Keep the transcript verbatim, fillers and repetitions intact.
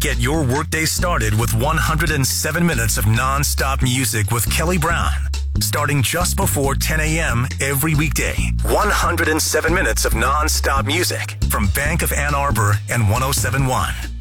Get your workday started with one hundred seven minutes of non-stop music with Kelly Brown. Starting just before ten a.m. every weekday. one hundred seven minutes of non-stop music from Bank of Ann Arbor and one oh seven point one.